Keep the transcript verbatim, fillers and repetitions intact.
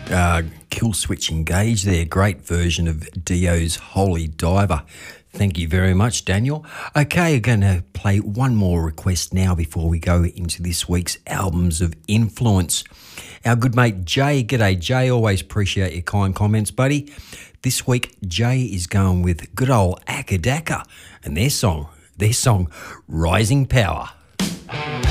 Uh, Kill Switch Engage there, great version of Dio's Holy Diver. Thank you very much, Daniel. Okay, I'm going to play one more request now before we go into this week's Albums of Influence. Our good mate Jay, g'day Jay, always appreciate your kind comments, buddy. This week, Jay is going with good old Akadaka and their song, their song, Rising Power.